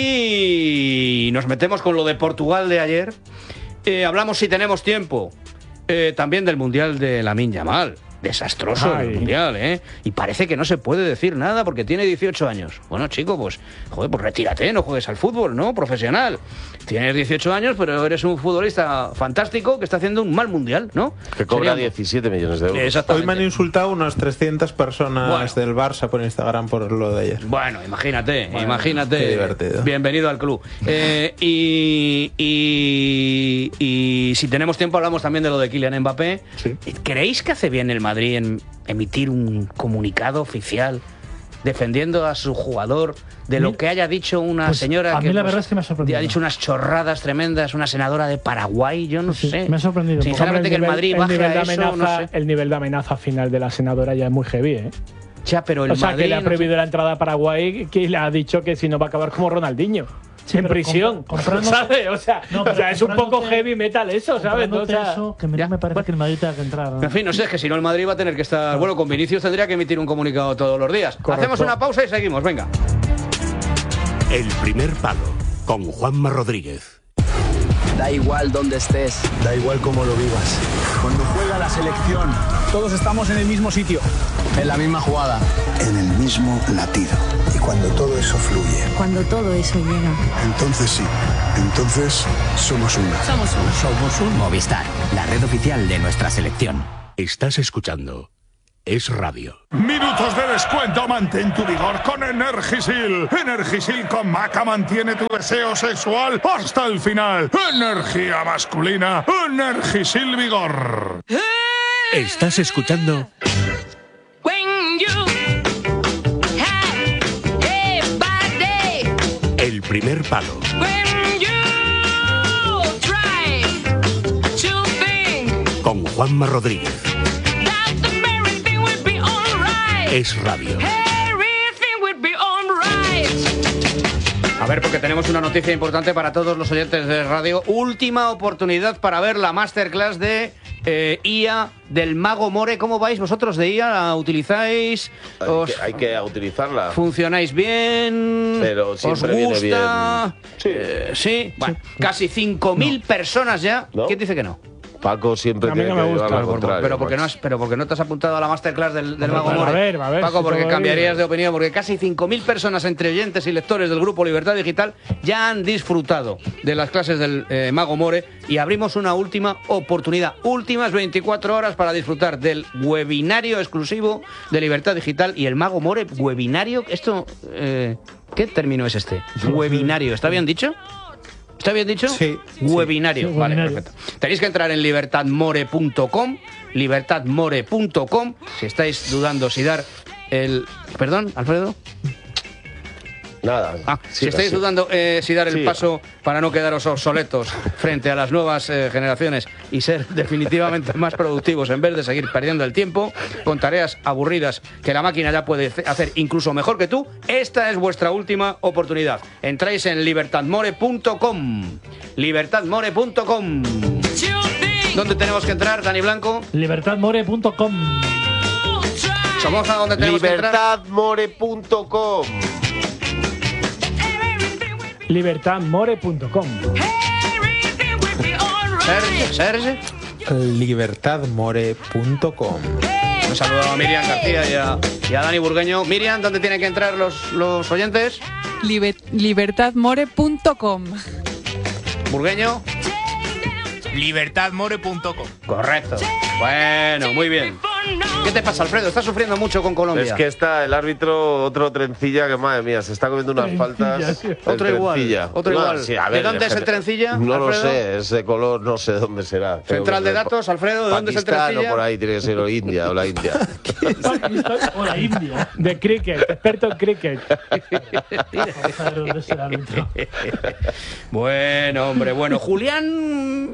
y nos metemos con lo de Portugal de ayer. Eh, hablamos, si tenemos tiempo, eh, también del Mundial de Lamine Yamal. Desastroso Ay. el Mundial, ¿eh? Y parece que no se puede decir nada porque tiene dieciocho años. Bueno, chico, pues, joder, pues retírate, no juegues al fútbol, ¿no? Profesional. Tienes dieciocho años, pero eres un futbolista fantástico que está haciendo un mal Mundial, ¿no? Que cobra Sería... diecisiete millones de euros. Hoy me han insultado unas trescientas personas bueno. del Barça por Instagram por lo de ayer. Bueno, imagínate, bueno, imagínate. Qué divertido. Bienvenido al club. Eh, y, y, y si tenemos tiempo hablamos también de lo de Kylian Mbappé. Sí. ¿Creéis que hace bien el Madrid en emitir un comunicado oficial defendiendo a su jugador de lo que haya dicho una pues señora a que mí la pues, verdad es que me ha sorprendido. ha dicho unas chorradas tremendas, una senadora de Paraguay, yo no sí, sé. Me ha sorprendido. Sinceramente, que el Madrid el baje nivel a de eso, amenaza, no sé. El nivel de amenaza final de la senadora ya es muy heavy, ¿eh? Ya, pero el o sea, Madrid, que le ha prohibido no... la entrada a Paraguay, que le ha dicho que si no va a acabar como Ronaldinho. Sí, en prisión, comprando, ¿sabes? O sea, no, o sea es un poco heavy metal eso, ¿sabes? O sea, eso, que me, me parece bueno. que el Madrid tenga que entrar. ¿no? En fin, no sé, es que si no el Madrid va a tener que estar... No. Bueno, con Vinicius tendría que emitir un comunicado todos los días. Correcto. Hacemos una pausa y seguimos, venga. El primer palo, con Juanma Rodríguez. Da igual dónde estés. Da igual cómo lo vivas. Cuando juega la selección, todos estamos en el mismo sitio. En la misma jugada. En el mismo latido. Y cuando todo eso fluye. Cuando todo eso llega. Entonces sí. Entonces somos una. Somos uno. Somos un Movistar, la red oficial de nuestra selección. Estás escuchando Es Radio. Minutos de descuento, mantén tu vigor con Energisil. Energisil con Maca mantiene tu deseo sexual hasta el final. Energía masculina, Energisil Vigor. Estás escuchando El primer palo. Con Juanma Rodríguez. Es Radio. A ver, porque tenemos una noticia importante para todos los oyentes de radio. Última oportunidad para ver la masterclass de eh, I A del Mago More. ¿Cómo vais vosotros de I A? ¿La utilizáis? Hay, os... que, hay que utilizarla. ¿Funcionáis bien? Pero siempre ¿os gusta? viene bien. Sí. Eh, sí. Bueno, sí. Casi cinco mil no. personas ya. ¿No? ¿Quién dice que no? Paco siempre tiene que llevar al contrario. Pero porque, no has, pero porque no te has apuntado a la masterclass del, del Mago More. A ver, a ver, Paco, si porque cambiarías bien. de opinión. Porque casi cinco mil personas entre oyentes y lectores del grupo Libertad Digital ya han disfrutado de las clases del eh, Mago More. Y abrimos una última oportunidad. Últimas veinticuatro horas para disfrutar del webinario exclusivo de Libertad Digital. Y el Mago More, webinario. Esto, eh, ¿qué término es este? Webinario. ¿Está bien dicho? ¿Está bien dicho? Sí. Webinario. Sí, vale, webinario. perfecto. Tenéis que entrar en libertad more punto com, libertad more punto com, si estáis dudando si dar el... ¿Perdón, Alfredo? Nada. Ah, sí, si estáis sí. dudando eh, si dar el Sí. paso para no quedaros obsoletos frente a las nuevas eh, generaciones y ser definitivamente más productivos en vez de seguir perdiendo el tiempo con tareas aburridas que la máquina ya puede hacer incluso mejor que tú, esta es vuestra última oportunidad. Entráis en libertad more punto com. libertad more punto com. ¿Dónde tenemos que entrar, Dani Blanco? libertad more punto com. Somoza, ¿dónde tenemos que entrar? libertad more punto com. libertad more punto com. Serge, Serge. libertad more punto com. Un saludo a Miriam García y a, y a Dani Burgueño. Miriam, ¿dónde tienen que entrar los, los oyentes? Liber, libertad more punto com. Burgueño. libertad more punto com. Correcto. Bueno, muy bien. ¿Qué te pasa, Alfredo? ¿Estás sufriendo mucho con Colombia? Es que está el árbitro, otro trencilla, que madre mía, se está comiendo unas Trencilla, faltas. sí. Otro igual, otro No, igual. sí, a ¿De ver, dónde es el trencilla, No lo Alfredo? sé, es de color, no sé dónde será. Creo Central que de es datos, Alfredo, ¿de dónde es el Pakistán trencilla? o por ahí, tiene que ser o India o la India. O la India. De cricket, experto en cricket. Vamos a ver dónde es el árbitro. Bueno, hombre, bueno. Julián...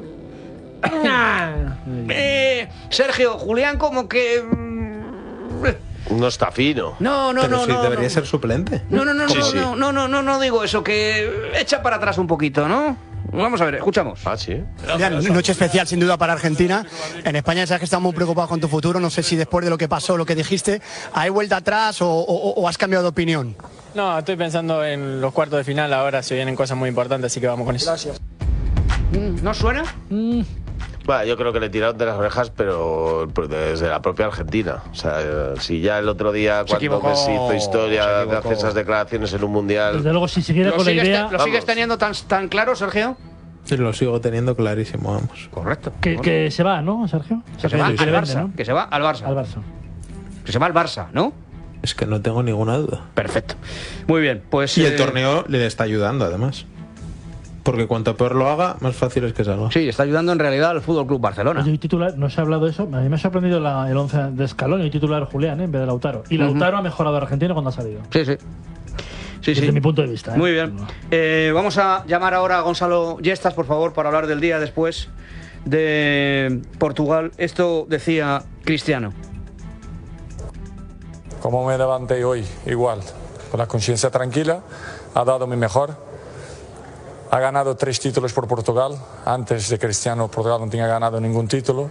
Eh, Sergio, Julián como que... No está fino. No, no, Pero no, sí no, debería no. ser suplente. No, no, no, Sí, no, sí. no, no, no, no, no digo eso, que echa para atrás un poquito, ¿no? Vamos a ver, escuchamos. Ah, sí. Noche especial sin duda para Argentina. En España sabes que estamos muy preocupados con tu futuro. No sé si después de lo que pasó, lo que dijiste, ¿hay vuelta atrás o, o- o has cambiado de opinión? No, estoy pensando en los cuartos de final ahora, se vienen cosas muy importantes, así que vamos con eso. Gracias. ¿No suena? Bueno, yo creo que le tiraron de las orejas, pero desde la propia Argentina. O sea, eh, si ya el otro día, Se cuando equivocó, Messi hizo se historia de equivocó. hacer esas declaraciones en un mundial. Desde luego, si siguiera ¿Lo con la sigues, idea. te- ¿lo sigues Vamos. teniendo tan, tan claro, Sergio? Sí, lo sigo teniendo clarísimo, vamos. Correcto. Que, que se va, ¿no, Sergio? Que se va Que al le Barça. vende, ¿no? Que se va al Barça. Al Barça. Que se va al Barça, ¿no? Es que no tengo ninguna duda. Perfecto. Muy bien, pues... Y el eh, torneo le está ayudando, además. Porque cuanto peor lo haga, más fácil es que salga. Sí, está ayudando en realidad al Fútbol Club Barcelona. Oye, hoy titular, no se ha hablado de eso. A mí me ha sorprendido la- el once de Scaloni, hoy titular Julián, ¿eh? En vez de Lautaro. Y Lautaro ha mejorado a Argentina cuando ha salido. Sí, sí. Sí, Desde sí. mi punto de vista. ¿eh? Muy bien. Eh, vamos a llamar ahora a Gonzalo Yestas, por favor, para hablar del día después de Portugal. Esto decía Cristiano. Como me levanté hoy, igual, con la conciencia tranquila, ha dado mi mejor. Ha ganado tres títulos por Portugal. Antes de Cristiano, Portugal no tenía ganado ningún título.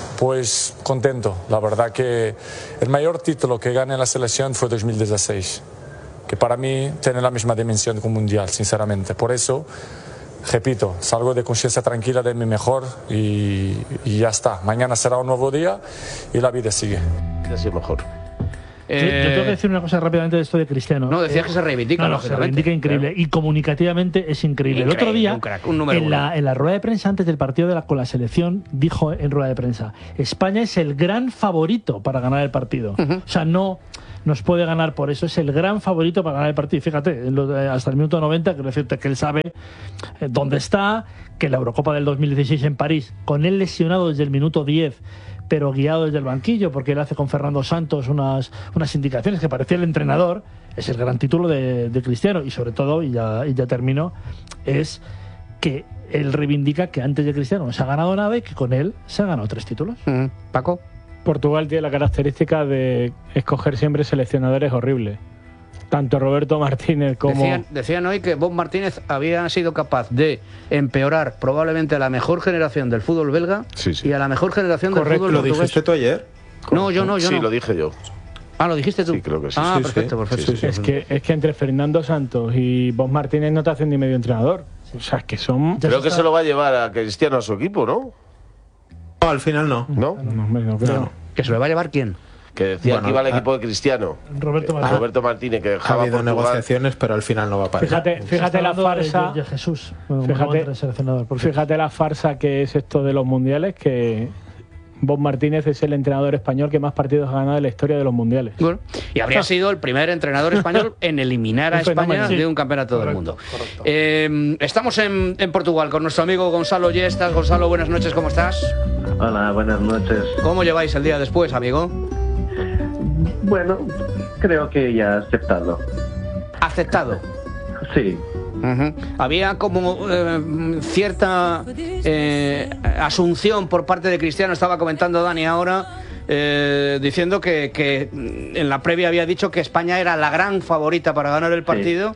Pues contento. La verdad que el mayor título que gané en la selección fue dos mil dieciséis, que para mí tiene la misma dimensión que un mundial, sinceramente. Por eso, repito, salgo de conciencia tranquila de mi mejor y, y ya está. Mañana será un nuevo día y la vida sigue. Ha sido mejor. Yo, yo tengo que decir una cosa rápidamente de esto de Cristiano. No, decías que se reivindica, No, no, se lógicamente. reivindica increíble. Y comunicativamente es increíble. Increíble, el otro día, un crack, un número en, uno. la, en la rueda de prensa antes del partido de la, con la selección, dijo en rueda de prensa: España es el gran favorito para ganar el partido. O sea, no nos puede ganar por eso. Es el gran favorito para ganar el partido. Y fíjate, en lo de- hasta el minuto noventa, quiero decirte que él sabe eh, dónde está, que la Eurocopa del dos mil dieciséis en París, con él lesionado desde el minuto diez, pero guiado desde el banquillo, porque él hace con Fernando Santos unas, unas indicaciones que parecía el entrenador, es el gran título de, de Cristiano. Y sobre todo, y ya, y ya termino, es que él reivindica que antes de Cristiano no se ha ganado nada y que con él se ha ganado tres títulos. Paco. Portugal tiene la característica de escoger siempre seleccionadores horribles. Tanto Roberto Martínez como... Decían, decían hoy que Bob Martínez había sido capaz de empeorar probablemente a la mejor generación del fútbol belga y a la mejor generación del Correcto, fútbol ¿lo portugués. dijiste tú ayer? No, yo no, yo sí, no. lo dije yo. Ah, ¿lo dijiste tú? Sí, creo que sí. Ah, Sí, perfecto, sí. perfecto. Sí, sí, Es que, es que entre Fernando Santos y Bob Martínez no te hacen ni medio entrenador. O sea, es que son... Creo que se lo va a llevar a Cristiano a su equipo, ¿no? No, al final no. ¿No? No, hombre, no creo. ¿Que se lo va a llevar quién? Que decía Bueno, que iba al ah, equipo de Cristiano. Roberto Eh, Martínez. Roberto Martínez, que Ha dejaba habido Portugal. negociaciones, pero al final no va para Fíjate, allá. fíjate la Está hablando de farsa... Jorge Jesús, como Fíjate, nuevo seleccionador, por cierto. fíjate la farsa que es esto de los mundiales, que Bob Martínez es el entrenador español que más partidos ha ganado en la historia de los mundiales. Bueno, y habría sido el primer entrenador español en eliminar a Un fenómeno, España sí. de un campeonato del Correcto, mundo. Eh, estamos en, en Portugal con nuestro amigo Gonzalo Yestas. Gonzalo, buenas noches, ¿cómo estás? Hola, buenas noches. ¿Cómo lleváis el día después, amigo? Bueno, creo que ya aceptado. ¿Aceptado? Sí. Ujú. Había como eh, cierta eh, asunción por parte de Cristiano, estaba comentando Dani ahora, eh, diciendo que, que en la previa había dicho que España era la gran favorita para ganar el partido.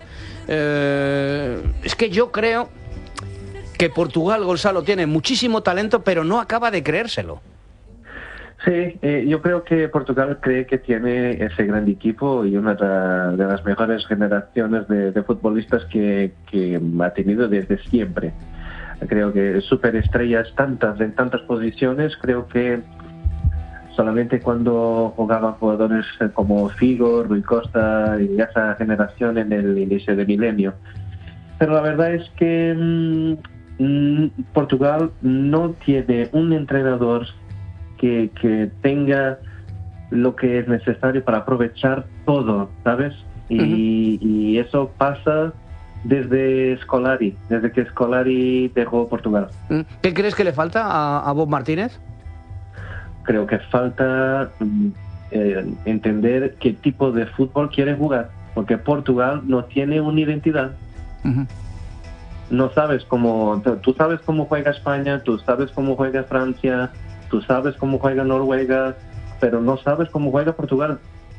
Eh, es que yo creo que Portugal, Gonzalo, tiene muchísimo talento, pero no acaba de creérselo. Sí, eh, yo creo que Portugal cree que tiene ese gran equipo y una de, de las mejores generaciones de, de futbolistas que, que ha tenido desde siempre. Creo que superestrellas tantas en tantas posiciones, creo que solamente cuando jugaban jugadores como Figo, Rui Costa y esa generación en el inicio del milenio. Pero la verdad es que mmm, mmm, Portugal no tiene un entrenador Que, que tenga lo que es necesario para aprovechar todo, ¿sabes? Y, uh-huh. y eso pasa desde Scolari, desde que Scolari dejó Portugal. ¿Qué crees que le falta a, a Bob Martínez? Creo que falta eh, entender qué tipo de fútbol quiere jugar, porque Portugal no tiene una identidad. Uh-huh. No sabes cómo, tú sabes cómo juega España, tú sabes cómo juega Francia, tú sabes cómo juega Noruega, pero no sabes cómo juega Portugal.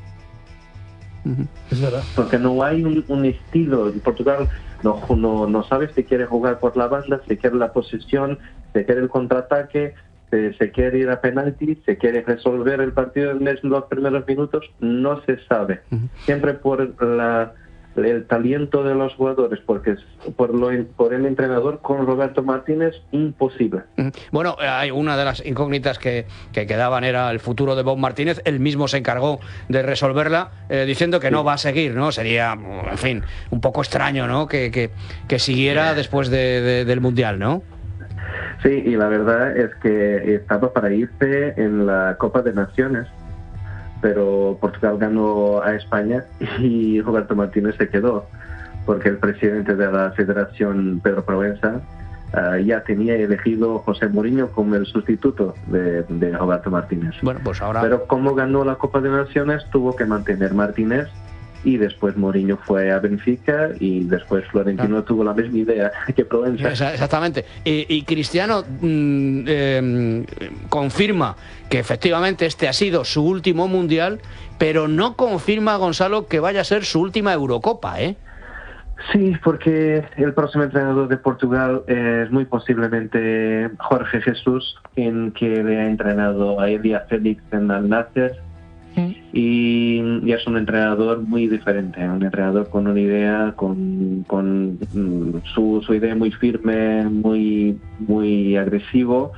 Uh-huh. Es verdad. Porque no hay un, un estilo. Portugal no, no, no sabe si quiere jugar por la banda, si quiere la posesión, si quiere el contraataque, si, si quiere ir a penalti, si quiere resolver el partido en los primeros minutos. No se sabe. Uh-huh. Siempre por la... el talento de los jugadores, porque por, lo, por el entrenador con Roberto Martínez, imposible. Bueno, hay una de las incógnitas que, que quedaban era el futuro de Bob Martínez. Él mismo se encargó de resolverla, eh, diciendo que sí. no va a seguir, ¿no? Sería, en fin, un poco extraño, ¿no? Que, que, que siguiera después de, de, del Mundial, ¿no? Sí, y la verdad es que estaba para irse en la Copa de Naciones, pero Portugal ganó a España y Roberto Martínez se quedó, porque el presidente de la Federación, Pedro Proença, uh, ya tenía elegido a José Mourinho como el sustituto de, de Roberto Martínez. Bueno, pues ahora... Pero como ganó la Copa de Naciones, tuvo que mantener Martínez, y después Mourinho fue a Benfica, y después Florentino ah. tuvo la misma idea que Proença. Exactamente. Y, y Cristiano mmm, eh, confirma que efectivamente este ha sido su último Mundial, pero no confirma, Gonzalo, que vaya a ser su última Eurocopa, ¿eh? Sí, porque el próximo entrenador de Portugal es muy posiblemente Jorge Jesús, en que le ha entrenado a Elia Félix en Al Nassr. Y, y es un entrenador muy diferente, un entrenador con una idea, con, con su, su idea muy firme, muy, muy agresivo,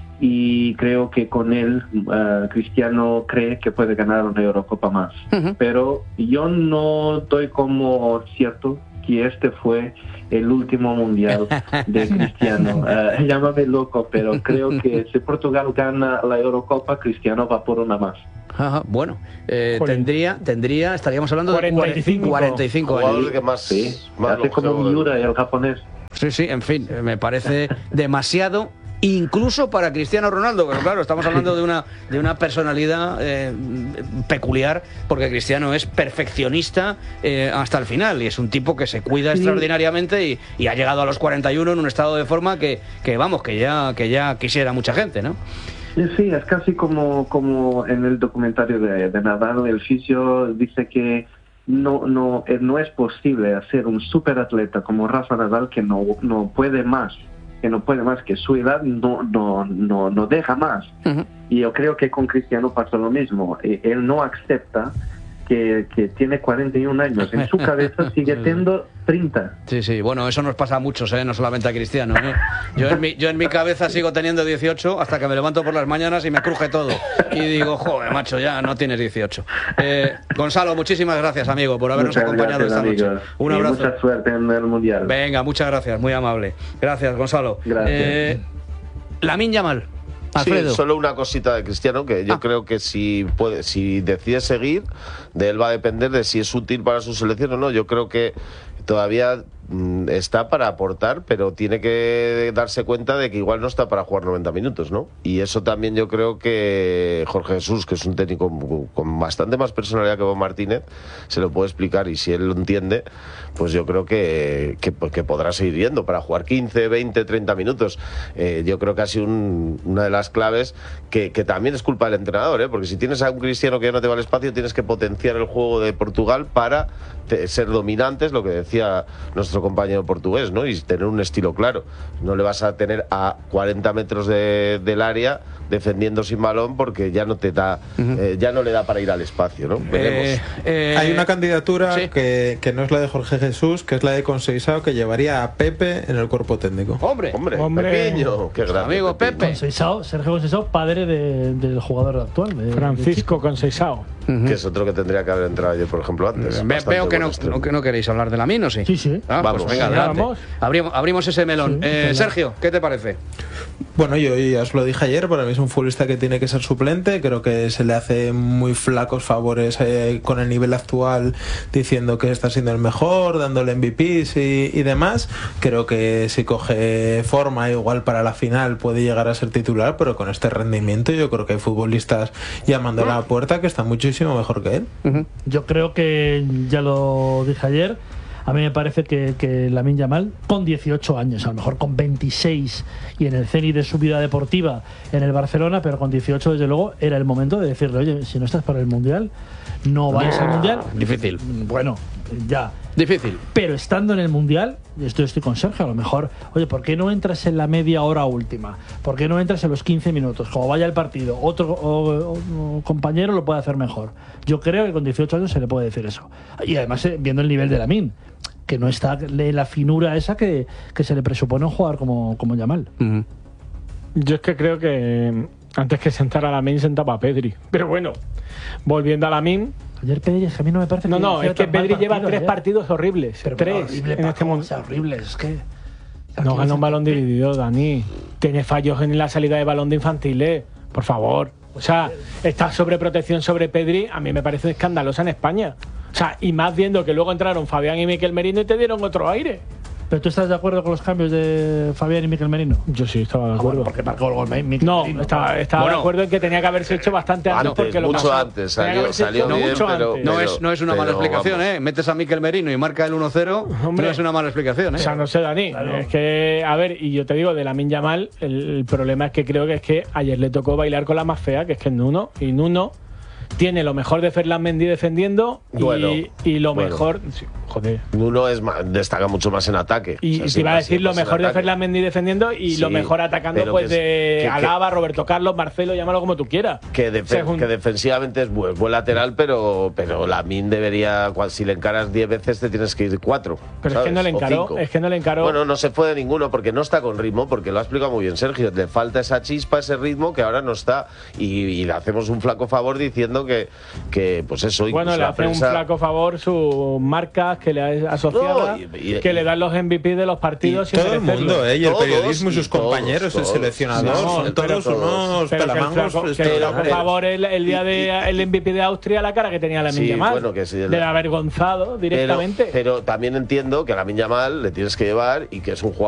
y creo que con él uh, Cristiano cree que puede ganar una Eurocopa más. Uh-huh. Pero yo no doy como cierto que este fue el último mundial de Cristiano. Uh, llámame loco, pero creo que si Portugal gana la Eurocopa, Cristiano va por una más. Ajá, bueno, eh, tendría, tendría, estaríamos hablando de cuarenta y cinco, cuarenta y cinco años. Que más, sí, más hace como Miura, el japonés. Sí, sí, en fin, me parece demasiado, incluso para Cristiano Ronaldo, pero claro, estamos hablando de una, de una personalidad eh, peculiar, porque Cristiano es perfeccionista eh, hasta el final, y es un tipo que se cuida sí. extraordinariamente, y, y ha llegado a los cuarenta y uno en un estado de forma que, que vamos, que ya, que ya quisiera mucha gente, ¿no? Sí, es casi como, como en el documentario de, de Nadal. El fisio dice que no, no, no es posible hacer un superatleta como Rafa Nadal, que no, no puede más, que no puede más, que su edad no, no, no, no deja más. Uh-huh. Y yo creo que con Cristiano pasa lo mismo. Él no acepta que, que tiene cuarenta y un años. En su cabeza sigue teniendo treinta. Sí, sí, bueno, eso nos pasa a muchos, ¿eh? No solamente a Cristiano, ¿eh? Yo en, mi, yo en mi cabeza sigo teniendo dieciocho hasta que me levanto por las mañanas y me cruje todo. Y digo, joder, macho, ya no tienes dieciocho. Eh, Gonzalo, muchísimas gracias, amigo, por habernos muchas acompañado gracias, esta amigo. noche. Un abrazo. Y mucha suerte en el Mundial. Venga, muchas gracias, muy amable. Gracias, Gonzalo. Gracias. Eh, Lamine Yamal. Alfredo. Sí, solo una cosita de Cristiano, que yo ah. creo que si puede, si decide seguir, de él va a depender de si es útil para su selección o no. Yo creo que todavía mm, está para aportar, pero tiene que darse cuenta de que igual no está para jugar noventa minutos, ¿no? Y eso también yo creo que Jorge Jesús, que es un técnico con bastante más personalidad que Bob Martínez, se lo puede explicar, y si él lo entiende, pues yo creo que, que, que podrá seguir yendo para jugar quince, veinte, treinta minutos. Eh, yo creo que ha sido un, una de las claves que, que también es culpa del entrenador, ¿eh? Porque si tienes a un Cristiano que ya no te va al espacio, tienes que potenciar el juego de Portugal para te, ser dominantes, lo que decía nuestro compañero portugués, ¿no? Y tener un estilo claro. No le vas a tener a cuarenta metros de, del área defendiendo sin balón, porque ya no te da, uh-huh. eh, ya no le da para ir al espacio, ¿no? Veremos. Eh, eh, Hay una candidatura ¿sí? que, que no es la de Jorge Jesús, que es la de Conceição, que llevaría a Pepe en el cuerpo técnico. Hombre, hombre, hombre pequeño, qué grande, amigo Pepe. Conceição, Sergio Conceição, padre de, del jugador actual, de, Francisco Conceição. Uh-huh. Que es otro que tendría que haber entrado ayer, por ejemplo, antes. Ve, veo que no, no, que no queréis hablar de Lamine, ¿o sí? Sí, sí. Ah, vamos, pues venga, adelante. Abrimos, abrimos ese melón. Sí, eh, Sergio, ¿qué te parece? Bueno, yo ya os lo dije ayer, para mí es un futbolista que tiene que ser suplente, creo que se le hace muy flacos favores eh, con el nivel actual, diciendo que está siendo el mejor, dándole M V Pes y, y demás. Creo que si coge forma, igual para la final puede llegar a ser titular, pero con este rendimiento yo creo que hay futbolistas llamando a la puerta que están muchísimo mejor que él. Uh-huh. Yo creo que, ya lo dije ayer, a mí me parece que, que Lamine Yamal, con dieciocho años, a lo mejor con veintiséis y en el cenit de su vida deportiva en el Barcelona, pero con dieciocho, desde luego, era el momento de decirle, oye, si no estás para el Mundial, no vayas al Mundial. Difícil. Bueno, ya. Difícil. Pero estando en el Mundial, esto estoy con Sergio, a lo mejor, oye, ¿por qué no entras en la media hora última? ¿Por qué no entras en los quince minutos? Como vaya el partido, otro o, o, compañero lo puede hacer mejor. Yo creo que con dieciocho años se le puede decir eso. Y además, eh, viendo el nivel de Lamine, que no está de la finura esa que, que se le presupone un jugador como, como Yamal. Uh-huh. Yo es que creo que antes que sentar a Lamine sentaba a Pedri. Pero bueno, volviendo a Lamine. Ayer Pedri, a mí no me parece que No, no, es que Pedri lleva tres ayer. partidos horribles. Pero tres horrible, en este mundo. Horribles, es que. No gana un balón dividido, Dani. Tiene fallos en la salida de balón de infantiles. Por favor. O sea, esta sobreprotección sobre Pedri a mí me parece escandalosa en España. O sea, y más viendo que luego entraron Fabián y Miquel Merino y te dieron otro aire. ¿Pero tú estás de acuerdo con los cambios de Fabián y Miquel Merino? Yo sí estaba de acuerdo. Ah, bueno, porque marcó el gol Miquel No, Merino, estaba, estaba bueno, de acuerdo en que tenía que haberse hecho bastante antes. Antes, porque lo mucho pasó. antes. Salió, salió bien, mucho pero, antes. No es, no es una pero, mala explicación, vamos. ¿eh? Metes a Miquel Merino y marca el uno cero, no es una mala explicación, ¿eh? O sea, no sé, Dani. Claro. Es que, a ver, y yo te digo, de Lamine Yamal, el, el problema es que creo que es que ayer le tocó bailar con la más fea, que es que es Nuno, y Nuno tiene lo mejor de Ferland Mendy defendiendo y, bueno, y lo bueno. mejor. Sí, joder. Nuno es más, destaca mucho más en ataque. Y o sea, te iba a decir lo más en mejor de ataque. Ferland Mendy defendiendo y Sí, lo mejor atacando, pues que, de que, Alaba, Roberto Carlos, Marcelo, llámalo como tú quieras. Que, defe Según... que defensivamente es buen, buen lateral, pero, pero Lamine debería, si le encaras diez veces, te tienes que ir cuatro. Pero ¿sabes? es que no le encaró, es que no le encaró. Bueno, no se fue de ninguno porque no está con ritmo, porque lo ha explicado muy bien Sergio. Le falta esa chispa, ese ritmo que ahora no está. Y, y le hacemos un flaco favor diciendo que, que pues eso. Bueno, le hace prensa... un flaco favor sus marcas que le ha asociado, no, y, y, que y, le dan los M V P de los partidos. Y todo el mundo, ¿eh? Y el todos, periodismo y sus todos, compañeros, todos, el seleccionador, no, son todos, todos unos pero pelamangos. Que el flaco, que flaco favor el, el día del M V P de Austria, la cara que tenía la Lamine Yamal. Bueno, que sí, de avergonzado directamente. Pero, pero también entiendo que a Lamine Yamal le tienes que llevar y que es un jugador